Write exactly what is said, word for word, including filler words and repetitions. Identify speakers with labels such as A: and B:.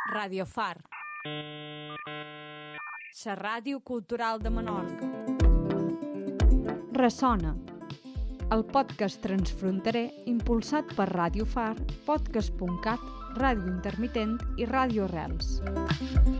A: Radio Far, la ràdio cultural de Menorca. Ressona, el podcast transfronterer impulsat per Radio Far, podcast punt cat, Ràdio Intermitent i Ràdio Arrels.